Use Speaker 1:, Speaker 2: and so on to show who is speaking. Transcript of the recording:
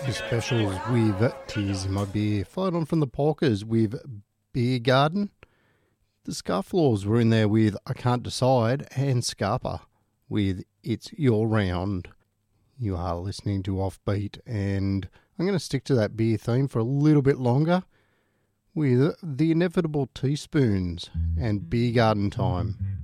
Speaker 1: Specials with Tears in My Beer. Followed on from the Polkas with Beer Garden. The Scarflaws were in there with I Can't Decide, and Scarpa with It's Your Round. You are listening to Offbeat, and I'm going to stick to that beer theme for a little bit longer with The Inevitable Teaspoons and Beer Garden Time.